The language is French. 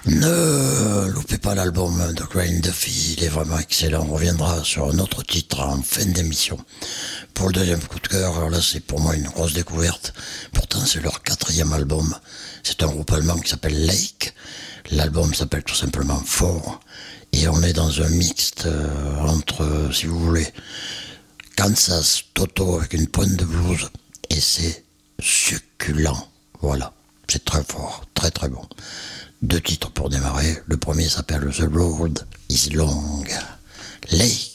Ne loupez pas l'album de Graham Duffy, il est vraiment excellent. On reviendra sur un autre titre en fin d'émission. Pour le deuxième coup de cœur, alors là c'est pour moi une grosse découverte. Pourtant c'est leur 4e album. C'est un groupe allemand qui s'appelle Lake. L'album s'appelle tout simplement Four. Et on est dans un mixte entre, si vous voulez, Kansas, Toto avec une pointe de blues. Et c'est succulent. Voilà, c'est très fort, très très bon. 2 titres pour démarrer. Le premier s'appelle The Road is Long. Lake.